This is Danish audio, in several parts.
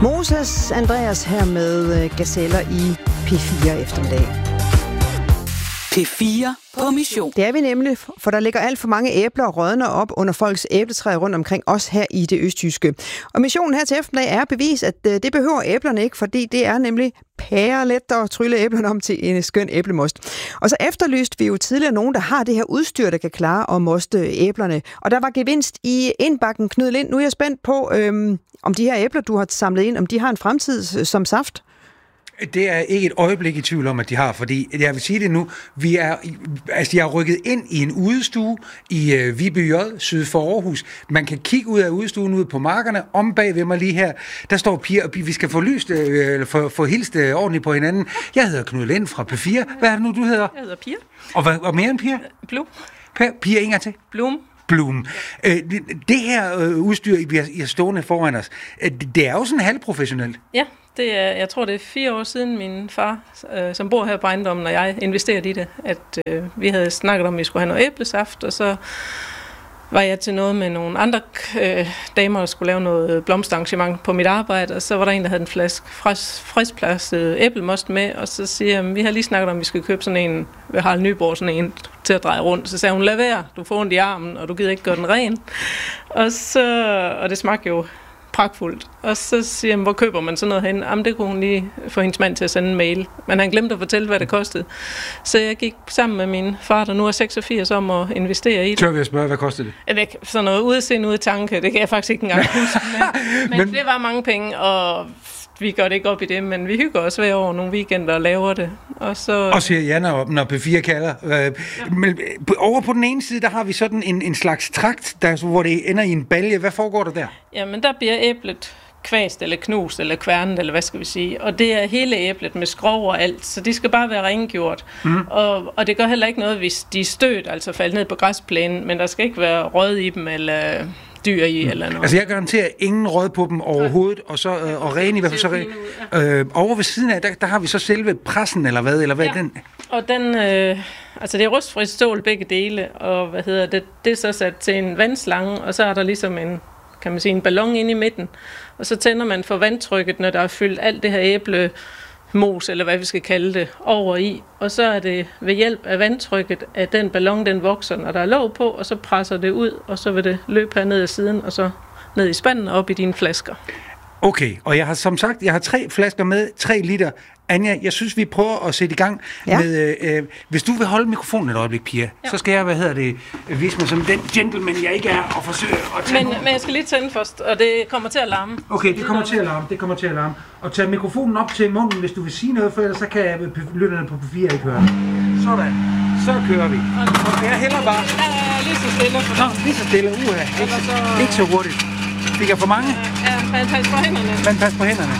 Moses Andreas her med Gazeller i P4 eftermiddag. P4 på mission. Det er vi nemlig, for der ligger alt for mange æbler og rådner op under folks æbletræer rundt omkring os her i det østjyske. Og missionen her til eftermiddag er bevis, at det behøver æblerne ikke, fordi det er nemlig pærelet at trylle æblerne om til en skøn æblemost. Og så efterlyste vi jo tidligere nogen, der har det her udstyr, der kan klare at moste æblerne. Og der var gevinst i indbakken. Knud Lind, nu er jeg spændt på, om de her æbler, du har samlet ind, om de har en fremtid som saft? Det er ikke et øjeblik i tvivl om, at de har, fordi jeg vil sige det nu, jeg er rykket ind i en udestue i Viby J, syd for Aarhus. Man kan kigge ud af udestuen ud på markerne, om bag ved mig lige her, der står Pia, og vi skal få lyst, få hilst ordentligt på hinanden. Jeg hedder Knud Lind fra P4. Hvad er det nu, du hedder? Jeg hedder Pia. Og mere end Pia? Blum. Pia, en gang til? Blum. Det her udstyr, I har stående foran os, det er jo sådan halvprofessionelt. Ja, jeg tror, det er 4 år siden min far, som bor her på ejendommen, og jeg investerede i det, at vi havde snakket om, at vi skulle have noget æblesaft, og så var jeg til noget med nogle andre damer, der skulle lave noget blomsterarrangement på mit arbejde, og så var der en, der havde en flaske friskplastet æblemost med, og så siger jeg, vi har lige snakket om, at vi skal købe sådan en ved Harald Nyborg, sådan en til at dreje rundt. Så sagde hun, lad være, du får ondt i armen, og du gider ikke gøre den ren. Og det smagte jo pragtfuldt. Og så siger han, hvor køber man sådan noget hen? Jamen, det kunne hun lige få hendes mand til at sende en mail. Men han glemte at fortælle, hvad det kostede. Så jeg gik sammen med min far, der nu er 86, om at investere i det. Tør vi at spørge, hvad kostede det? Sådan noget udseende, ude i tanke, det kan jeg faktisk ikke engang huske. Men det var mange penge, og vi gør det ikke op i det, men vi hygger os hver år nogle weekender og laver det. Og siger Janne op, når P4 kalder. Men over på den ene side, der har vi sådan en slags trakt, hvor det ender i en balje. Hvad foregår der der? Jamen, der bliver æblet kvæst eller knust eller kværnet, eller hvad skal vi sige. Og det er hele æblet med skrog og alt, så de skal bare være rengjort. Og det gør heller ikke noget, hvis de er stødt, altså falder ned på græsplænen, men der skal ikke være rød i dem, eller dyr i, eller noget. Altså, jeg garanterer ingen rød på dem overhovedet, og rene i hvert fald så rene. Over ved siden af, der har vi så selve pressen, eller hvad er den? Og den, altså det er rustfrit stål begge dele, og det er så sat til en vandslange, og så er der ligesom en ballon inde i midten, og så tænder man for vandtrykket, når der er fyldt alt det her æblemos, eller hvad vi skal kalde det, over i, og så er det ved hjælp af vandtrykket, at den ballon, den vokser, når der er låg på, og så presser det ud, og så vil det løbe her ned ad siden, og så ned i spanden og op i dine flasker. Okay, og jeg har som sagt, 3 flasker med, 3 liter. Anja, jeg synes, vi prøver at sætte i gang med... hvis du vil holde mikrofonen et øjeblik, Pia, så skal jeg, vise mig som den gentleman, jeg ikke er, og forsøge at tage... Men jeg skal lige tænde først, og det kommer til at larme. Okay, det kommer til at larme. Og tag mikrofonen op til munden, hvis du vil sige noget, for ellers så kan lytterne på P4 ikke høre. Sådan. Så kører vi. Og jeg hælder bare... Ja, lige så stille. Lige så stille. Ikke så hurtigt. Fik jeg for mange? Ja, men pas på hænderne.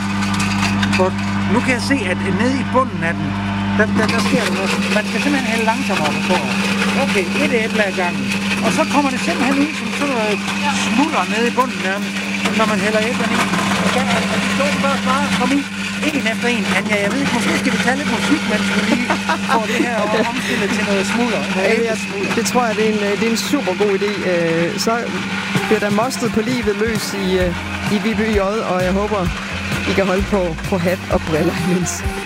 For nu kan jeg se, at nede i bunden af den, der sker der noget. Man skal simpelthen hælde langsommere på. Okay, et æble ad gangen. Og så kommer det simpelthen ud som sådan noget smuldrer nede i bunden nærmest, når man hælder æblerne i. Og så er de stående bare kom i. En efter en. Anja, jeg ved ikke, måske skal vi tage lidt musik, mens vi lige får det her omstillet til noget smulder. Det tror jeg, det er en super god idé. Så bliver der mostet på livet løs i Viby J, og jeg håber, I kan holde på hat og briller imens.